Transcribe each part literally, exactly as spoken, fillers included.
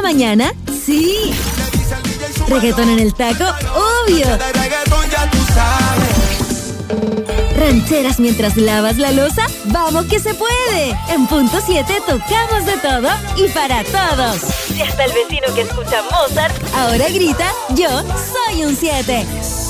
mañana? Sí. Reggaetón en el taco, obvio. Rancheras mientras lavas la loza, ¡vamos que se puede! En Punto siete tocamos de todo y para todos. Y hasta el vecino que escucha Mozart ahora grita, yo soy un siete.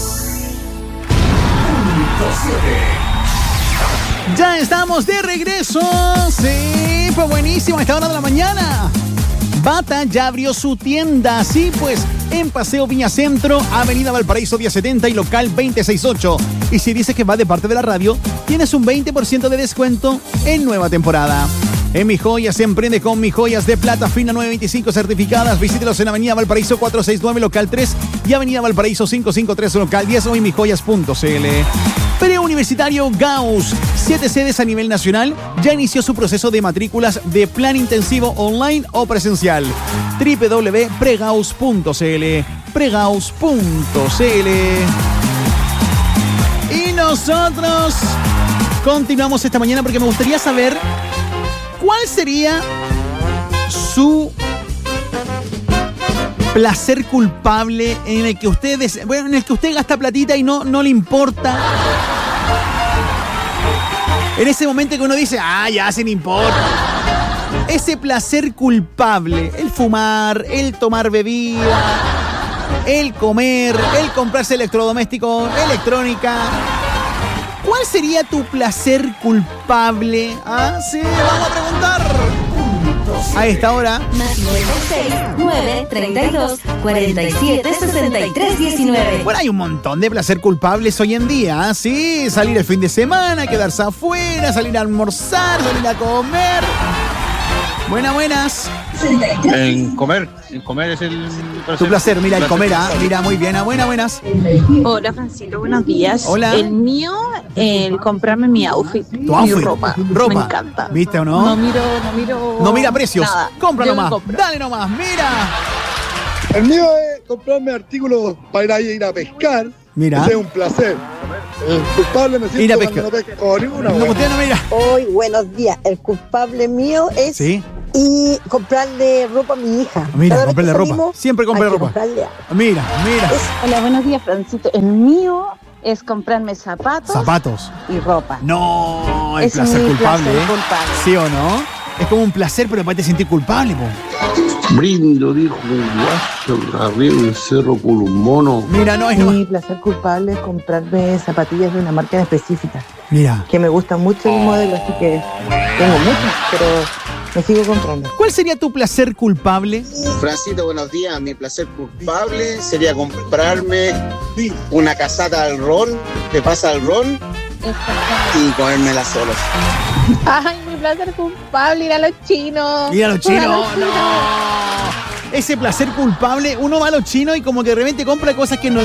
Ya estamos de regreso. Sí, fue buenísimo a esta hora de la mañana. Bata ya abrió su tienda, sí, pues en Paseo Viña Centro, Avenida Valparaíso diez setenta y local veinte sesenta y ocho. Y si dices que va de parte de la radio, tienes un veinte por ciento de descuento en nueva temporada. En Mi Joyas se emprende con Mi Joyas de Plata Fina nueve veinticinco certificadas. Visítelos en Avenida Valparaíso cuatrocientos sesenta y nueve, local tres y Avenida Valparaíso quinientos cincuenta y tres, local diez o en mi joyas punto c l. Preuniversitario Gauss, siete sedes a nivel nacional, ya inició su proceso de matrículas de plan intensivo online o presencial. doble u doble u doble u punto pregauss punto c l, pregauss punto c l. Y nosotros continuamos esta mañana porque me gustaría saber cuál sería su placer culpable en el que ustedes, bueno, en el que usted gasta platita y no, no le importa. En ese momento que uno dice, ah, ya se le importa. Ese placer culpable, el fumar, el tomar bebida, el comer, el comprarse electrodoméstico, electrónica. ¿Cuál sería tu placer culpable? Ah, sí, vamos a preguntar. A esta hora. Más noventa y seis, nueve, treinta y dos, cuarenta y siete, sesenta y tres, diecinueve. Bueno, hay un montón de placer culpables hoy en día, ¿sí? Salir el fin de semana, quedarse afuera, salir a almorzar, salir a comer. Buenas, buenas. En comer, en comer es el placer. Tu placer, mira, el comer, ah, mira, muy bien, ah, buenas, buenas. Hola, Francito, buenos días. Hola. El mío, el comprarme mi outfit, Tu mi outfit, ropa. ropa. Me encanta. ¿Viste o no? No miro, no miro. No mira precios. Nada. Compra Yo nomás. lo compro. Dale nomás, mira. El mío es comprarme artículos para ir a, ir a pescar. Mira. Ese es un placer. El culpable me siento Ir a cuando pescar. no pesco ni una. No, wea. usted no mira. Hoy, buenos días. El culpable mío es Sí. y comprarle ropa a mi hija. Mira, Cada vez comprarle que ropa. salimos, Siempre comprarle hay que ropa. comprarle algo. Mira, mira. Hola, buenos días, Francito. El mío es comprarme zapatos, Zapatos. y ropa. No, el Es placer mi culpable, placer ¿eh? culpable. ¿Sí o no? Es como un placer, pero después te sentir culpable, po. Brindo, dijo un guacho, arriba un cerro con un mono. Mira, no es Mi placer culpable es comprarme zapatillas de una marca en específica, Mira. que me gusta mucho el modelo, así que tengo muchas, pero me sigo comprando. ¿Cuál sería tu placer culpable? Francito, buenos días. Mi placer culpable sería comprarme una casata al ron, de pasa al ron, y comérmela solo. Ay, mi placer culpable, ir a los chinos. Ir a los Ir a chinos, los no. Ese placer culpable, uno va a los chinos y como que de repente compra cosas que no,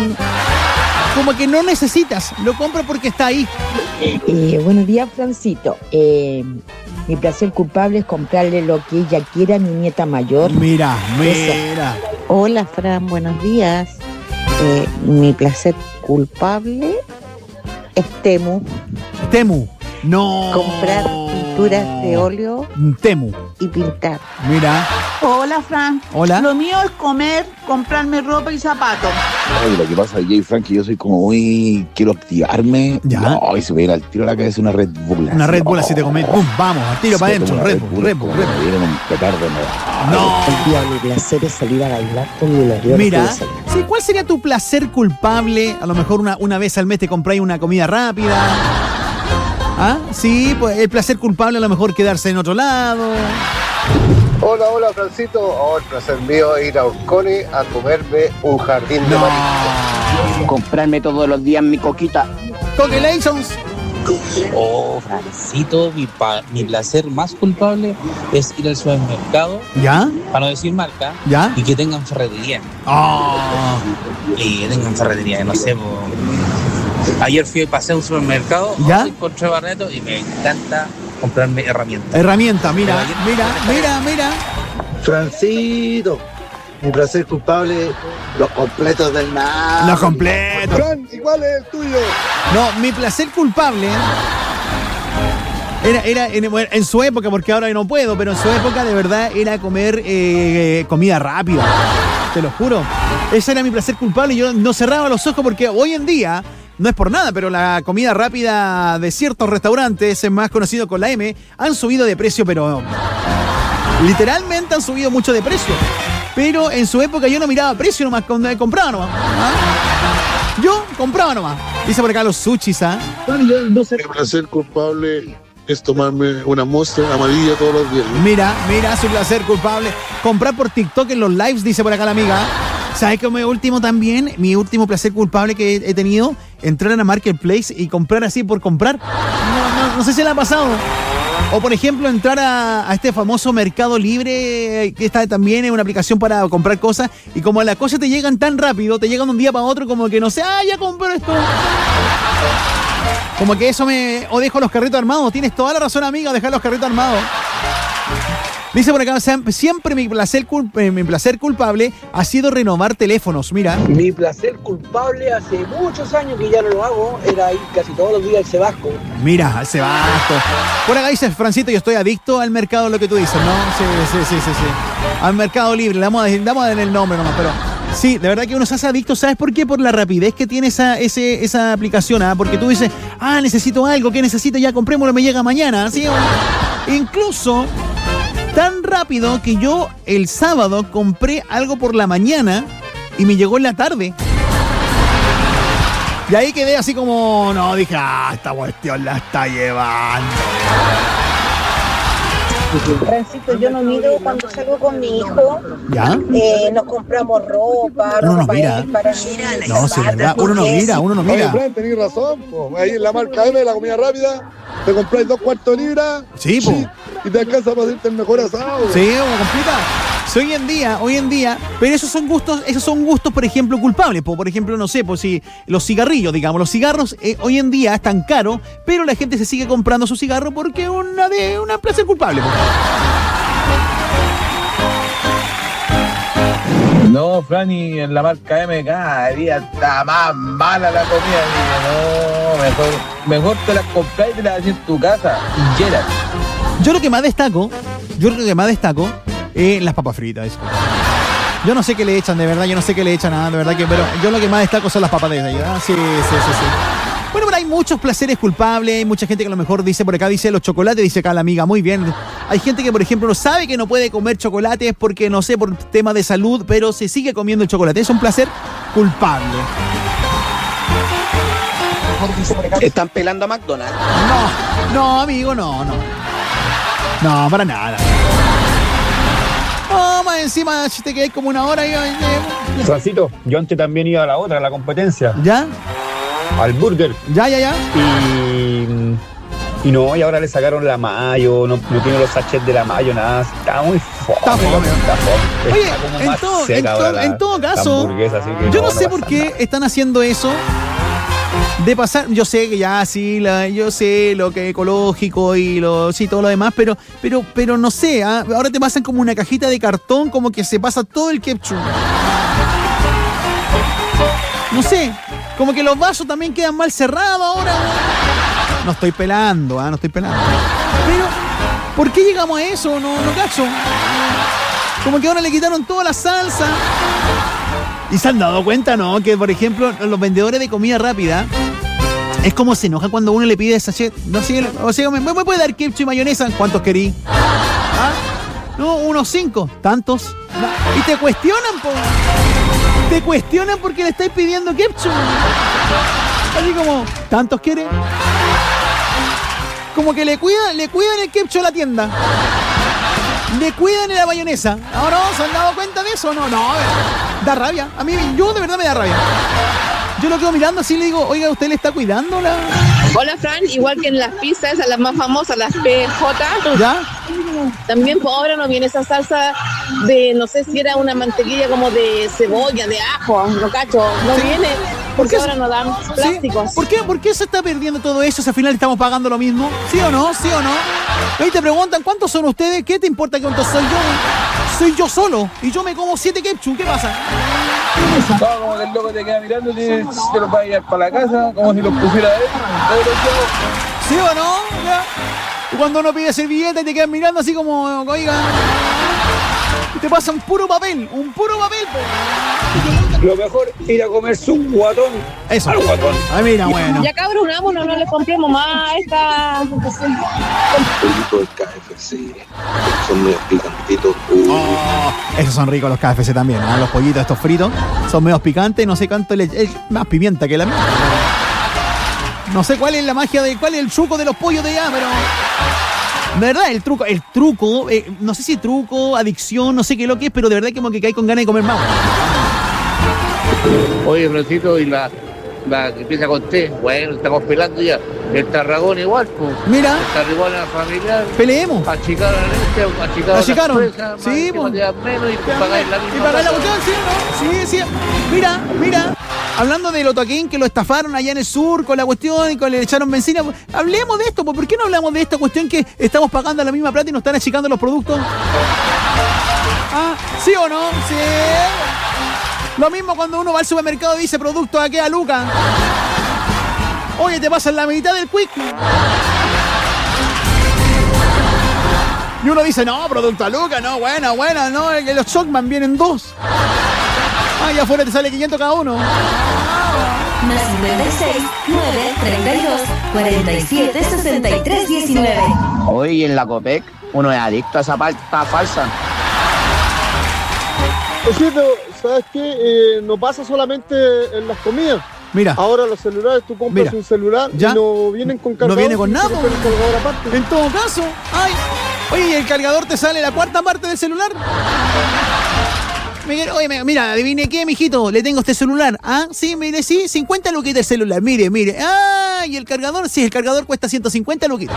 como que no necesitas. Lo compra porque está ahí. Eh, buenos días, Francito. Eh, mi placer culpable es comprarle lo que ella quiera a mi nieta mayor. Mira, Eso. mira. Hola, Fran, buenos días. Eh, mi placer culpable es Temu, Temu. No. comprar pinturas de óleo Temu. y pintar. Mira. Hola, Fran. Hola. Lo mío es comer, comprarme ropa y zapatos. Ay, lo que pasa, Jay Frank, que yo soy como muy. Quiero activarme. Ya. No, y se me viene al tiro a la cabeza una Red Bull. Una así, Red Bull oh. así te comes. Pum, vamos, al tiro Sí, para como adentro. una Red Bull, Red Bull, como Red me Bull. viene un petardo, no. No. El día mi placer es salir a bailar con mi marido. Mira, sí, ¿cuál sería tu placer culpable? A lo mejor una, una vez al mes te compráis una comida rápida. ¿Ah? Sí, pues el placer culpable a lo mejor quedarse en otro lado. Hola, hola, Francito. Oh, el placer mío es ir a Orconi a comerme un jardín de No. mariscos. Comprarme todos los días mi coquita. Congelations. Oh, Francito, mi, pa- mi placer más culpable es ir al supermercado, ¿Ya? para no decir marca, ¿Ya? y que tengan ferretería. Oh. Y que tengan ferretería, no sé, po. Ayer fui a pasé a un supermercado, ¿Ya? encontré Barreto y me encanta comprarme herramientas. Herramienta, mira, mira, mira, mira. Francito, mi placer culpable, los completos del nada. Lo completo. Fran, igual es el tuyo. No, mi placer culpable Era, era en, bueno, en su época, porque ahora no puedo, pero en su época de verdad era comer eh, comida rápida. Te lo juro. Ese era mi placer culpable y yo no cerraba los ojos porque hoy en día, no es por nada, pero la comida rápida de ciertos restaurantes, más conocido con la M, han subido de precio, pero literalmente han subido mucho de precio. Pero en su época yo no miraba precio nomás, compraba nomás. ¿Ah? Yo compraba nomás. Dice por acá los sushis, ¿ah? Mi placer culpable es tomarme una Monster amarilla todos los días. Mira, mira, su placer culpable. Comprar por TikTok en los lives, dice por acá la amiga. ¿Sabes qué? Mi último también, mi último placer culpable que he tenido, entrar a la Marketplace y comprar así por comprar. No, no, no sé si le ha pasado. O por ejemplo, entrar a, a este famoso Mercado Libre, que está también en una aplicación para comprar cosas, y como las cosas te llegan tan rápido, te llegan de un día para otro, como que no sé, ah, ya compré esto. Como que eso me... O dejo los carritos armados. Tienes toda la razón, amiga, dejar los carritos armados. Dice por acá, siempre mi placer, culp mi placer culpable ha sido renovar teléfonos, mira. Mi placer culpable hace muchos años que ya no lo hago, era ir casi todos los días al Sebasco. Mira, al Sebasco. Por acá dice Francito, yo estoy adicto al mercado, lo que tú dices, ¿no? Sí, sí, sí, sí, sí. Al Mercado Libre, le vamos a decir, damos a dar el nombre nomás, pero... Sí, de verdad que uno se hace adicto, ¿sabes por qué? Por la rapidez que tiene esa, ese, esa aplicación, ¿ah? Porque tú dices, ah, necesito algo, ¿qué necesito? Ya comprémoslo, me llega mañana, ¿sí? Incluso... Tan rápido que yo el sábado compré algo por la mañana y me llegó en la tarde. Y ahí quedé así como, no, dije, ah, esta cuestión la está llevando. Francito, yo no miro cuando salgo con mi hijo. ¿Ya? Eh, nos compramos ropa, uno ropa no mira. para mí. No, sí, verdad. Uno no mira, uno no mira. Oye, Fran, tenés razón, po. Ahí en la marca M, la comida rápida, te compráis dos cuartos de libra. Sí, po. Y te alcanza para hacerte el mejor asado. Sí, como completa. Si hoy en día, hoy en día, pero esos son gustos, esos son gustos, por ejemplo, culpables. Por, por ejemplo, no sé, pues si los cigarrillos, digamos, los cigarros eh, hoy en día están caros, pero la gente se sigue comprando su cigarro porque es una de una placer culpable. Pues. No, Franny, en la marca M cada día está más mala la comida. No, mejor, mejor te las compras y te las haces en tu casa y llenas. Yo lo que más destaco, yo lo que más destaco es las papas fritas. Eso. Yo no sé qué le echan, de verdad, yo no sé qué le echan nada, de verdad que, pero yo lo que más destaco son las papas de ahí, ¿verdad? Sí, sí, sí, sí. Bueno, pero hay muchos placeres culpables, hay mucha gente que a lo mejor dice por acá, dice los chocolates, dice acá la amiga, muy bien. Hay gente que, por ejemplo, no sabe que no puede comer chocolates porque, no sé, por temas de salud, pero se sigue comiendo el chocolate. Es un placer culpable. ¿Están pelando a McDonald's? No, no, amigo, no, no. No, para nada. No, más encima te quedé como una hora y... Francito, yo antes también iba a la otra, a la competencia. ¿Ya? Al burger. Ya, ya, ya. Y... Y no, y ahora le sacaron la mayo, no, no tiene los sachets de la mayo, nada. Está muy fome. Está fome. Está fome. Oye, en todo, en, to, la, en todo caso, yo no, no sé no por qué nada. Están haciendo eso. De pasar, yo sé que ya sí, la, yo sé lo que es ecológico y lo, sí, todo lo demás, pero, pero, pero no sé, ¿eh? Ahora te pasan como una cajita de cartón, como que se pasa todo el ketchup. No sé, como que los vasos también quedan mal cerrados ahora. No estoy pelando, ¿eh? No estoy pelando. Pero, ¿por qué llegamos a eso? No, no cacho. Como que ahora le quitaron toda la salsa. Y se han dado cuenta, ¿no? Que, por ejemplo, los vendedores de comida rápida es como se enoja cuando uno le pide sachet. No sé, o sea, ¿me, ¿me puede dar ketchup y mayonesa? ¿Cuántos querí? ¿Ah? No, unos cinco. ¿Tantos? No. Y te cuestionan, po. Te cuestionan porque le estáis pidiendo ketchup. Así como, ¿tantos quiere? Como que le cuidan, le cuidan el ketchup a la tienda. Le cuidan la mayonesa. ¿Ahora no? ¿Se han dado cuenta de eso? No, no. Da rabia. A mí, yo de verdad me da rabia. Yo lo quedo mirando así y le digo, oiga, ¿usted le está cuidando la...? Hola, Fran. Igual que en las pizzas, esas las más famosas, las P J. ¿Ya? También pues, ahora no viene esa salsa de, no sé si era una mantequilla como de cebolla, de ajo, no cacho. No sí. viene. Porque ahora no dan plásticos. ¿Sí? ¿Por qué? ¿Por qué se está perdiendo todo eso si al final estamos pagando lo mismo? ¿Sí o no? ¿Sí o no? Ahí te preguntan, ¿cuántos son ustedes? ¿Qué te importa cuántos soy yo? Soy yo solo. Y yo me como siete ketchup. ¿Qué pasa? No, como que el loco te queda mirando y te, te los va a llevar para la casa, como si los pusiera él. ¿Sí o no? ¿Ya? Y cuando uno pide servilleta y te quedan mirando así como, oiga, y te pasa un puro papel, un puro papel. Lo mejor ir a comerse un guatón. Eso. Al guatón. Ay, mira, bueno. Ya cabrón, unámonos, no le compremos más esta. Pollito del K F C. Son medio picantitos. Uh. Oh, esos son ricos los K F C también, ¿eh? Los pollitos estos fritos son medio picantes, no sé cuánto le es más pimienta que la mía. No sé cuál es la magia de cuál es el truco de los pollos de allá, pero de verdad el truco, el truco, eh, no sé si truco, adicción, no sé qué es lo que es, pero de verdad como que cae con ganas de comer más. Oye, Francito, y la, la que empieza con T, bueno, estamos pelando ya. El Tarragón igual, pues. Mira. El Tarragón era familiar. Peleemos. Achicaron a la leche, achicaron Achicaron. las presas, Sí, más, pues. te dan menos y te pagáis la misma. Y pagáis la plata. cuestión, ¿sí o no? Sí, sí. Mira, mira. Hablando del Otoquín que lo estafaron allá en el sur con la cuestión y con le echaron benzina. Hablemos de esto, ¿por qué no hablamos de esta cuestión que estamos pagando la misma plata y nos están achicando los productos? Ah, ¿sí o no? Sí. Lo mismo cuando uno va al supermercado y dice producto aquí a Luca. Oye, te pasan la mitad del quick. Y uno dice, no, producto a Luca, no, buena, buena, no, que los Shockman vienen dos. Ah, y afuera te sale quinientos cada uno. Más cincuenta y seis, nueve, treinta y dos, cuarenta y siete, sesenta y tres, diecinueve. Hoy en la Copec uno es adicto a esa palta falsa. Osito, ¿sabes qué? Eh, no pasa solamente en las comidas. Mira. Ahora los celulares, tú compras Mira. un celular ¿Ya? y no vienen con cargador. No viene con nada. te compras el cargador aparte. En todo caso, ay, oye, ¿y el cargador te sale la cuarta parte del celular? Miguel, oye, me- mira, adivine qué, mijito, le tengo este celular. Ah, sí, mire, sí, cincuenta luquitas el celular, mire, mire. Ah, y el cargador, sí, el cargador cuesta ciento cincuenta luquitas.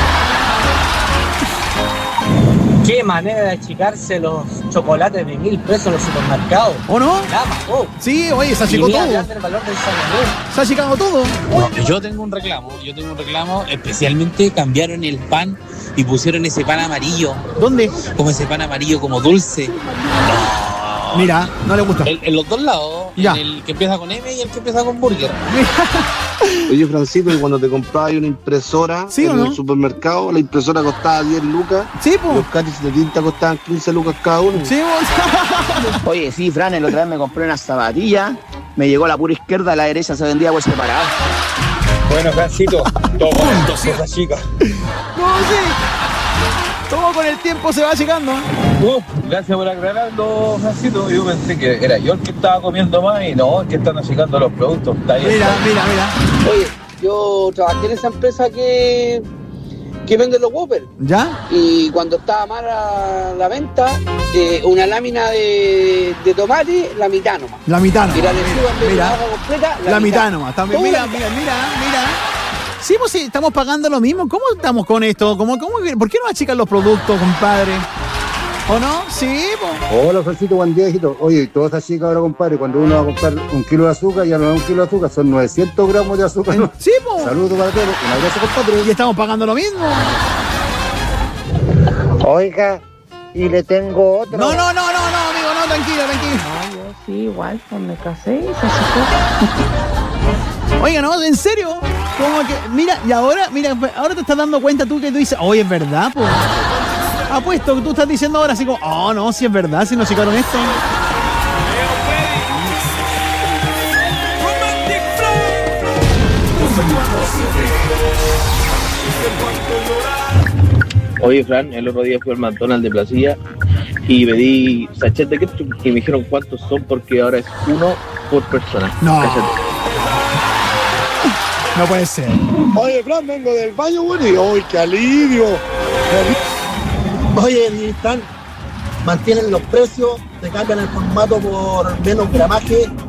Qué manera de achicarse los chocolates de mil pesos en los supermercados. ¿O no? La pagó. Sí, oye, se achicó Y ni todo. hablar del valor del Salvador. Se ha achicado todo. No, yo tengo un reclamo, yo tengo un reclamo, especialmente cambiaron el pan y pusieron ese pan amarillo. ¿Dónde? Como ese pan amarillo como dulce. Mira, no le gusta. En, en los dos lados, Ya. en el que empieza con M y el que empieza con burger. Oye, Francisco, y cuando te comprabas una impresora ¿Sí o en no? el supermercado, la impresora costaba diez lucas. Sí, pues. Los caches de tinta costaban quince lucas cada uno. Sí, Oye, sí, Fran, el otra vez me compré una zapatilla, me llegó la pura izquierda, la derecha se vendía por separado. Bueno, Francito, todo cosa chica. No, sí. Todo con el tiempo se va achicando. Uh, gracias por aclararlo, Francito. Yo pensé que era yo el que estaba comiendo más y no, el que están achicando los productos. Está bien, Mira, está bien. mira, mira. Oye, yo trabajé en esa empresa que, que vende los Whopper. ¿Ya? Y cuando estaba mala la venta, eh, una lámina de, de tomate, la mitad nomás. La mitad nomás. Y la lechuga en vez de Mira. la hoja completa, la, La mitad nomás. También. Toda Mira, la mira, mira, mira. Sí, pues sí, estamos pagando lo mismo. ¿Cómo estamos con esto? ¿Cómo, cómo, ¿Por qué no achican los productos, compadre? ¿O no? Sí, pues. Hola, Francito, buen día, hijito. Oye, todo está chica ahora, compadre. Cuando uno va a comprar un kilo de azúcar, ya no es un kilo de azúcar, son novecientos gramos de azúcar, ¿no? Sí, pues. Saludos para todos. Un abrazo, compadre. Y estamos pagando lo mismo. Oiga, y le tengo otro. No, no, no, no, no, amigo, no, tranquilo, tranquilo. No, yo sí, igual, pues me casé y se achicó. Oiga, no, en serio. Como que, mira, y ahora, mira, ahora te estás dando cuenta tú que tú dices, oye, es verdad, pues. Apuesto que tú estás diciendo ahora así como, oh, no, si es verdad, si nos achicaron esto. Oye, Fran, el otro día fui al McDonald's de Placilla y pedí sachet de ketchup y me dijeron cuántos son porque ahora es uno por persona. No. Cállate. No puede ser. Oye, Fran, vengo del baño, bueno, y ¡ay, qué alivio! Oye, Digistán, mantienen los precios, te cambian el formato por menos gramaje